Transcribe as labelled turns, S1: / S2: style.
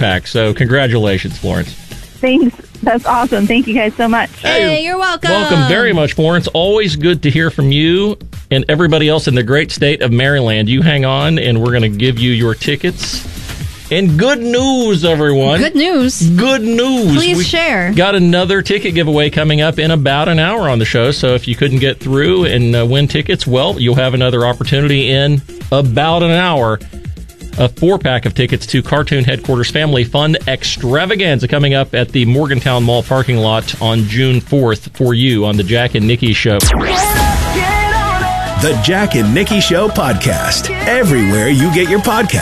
S1: 4-pack. So congratulations, Florence.
S2: Thanks. That's awesome. Thank you guys so much.
S3: Hey, you're welcome.
S1: Welcome very much, Florence. Always good to hear from you and everybody else in the great state of Maryland. You hang on, and we're going to give you your tickets. And good news, everyone.
S3: Good news.
S1: Good news.
S3: Please share.
S1: Got another ticket giveaway coming up in about an hour on the show. So if you couldn't get through and win tickets, well, you'll have another opportunity in about an hour. A 4-pack of tickets to Cartoon Headquarters Family Fun Extravaganza coming up at the Morgantown Mall parking lot on June 4th for you on The Jack and Nikki Show.
S4: The Jack and Nikki Show podcast. Everywhere you get your podcasts.